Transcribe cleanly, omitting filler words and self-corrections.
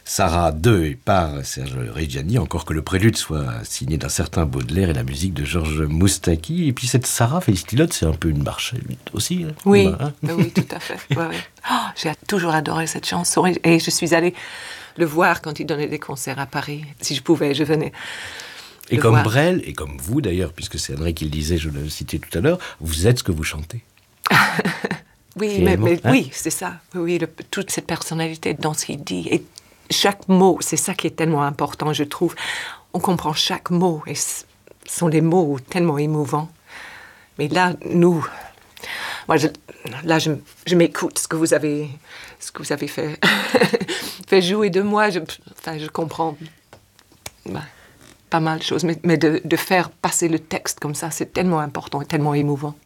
Sarah II par Serge Reggiani, encore que le prélude soit signé d'un certain Baudelaire et la musique de Georges Moustaki. Et puis cette Sarah Felistilotte, c'est un peu une marche aussi. Hein, oui, hein. Oui, tout à fait. Ouais, ouais. Oh, j'ai toujours adoré cette chanson et je suis allée le voir quand il donnait des concerts à Paris. Si je pouvais, je venais. Et comme voir. Brel, et comme vous d'ailleurs, puisque c'est André qui le disait, je le citais tout à l'heure, vous êtes ce que vous chantez. Oui, mais hein? Oui, c'est ça. Oui, toute cette personnalité dans ce qu'il dit. Et chaque mot, c'est ça qui est tellement important, je trouve. On comprend chaque mot, et ce sont des mots tellement émouvants. Mais là, moi, je m'écoute ce que vous avez fait, fait jouer de moi. Je comprends pas mal de choses, mais de faire passer le texte comme ça, c'est tellement important et tellement émouvant.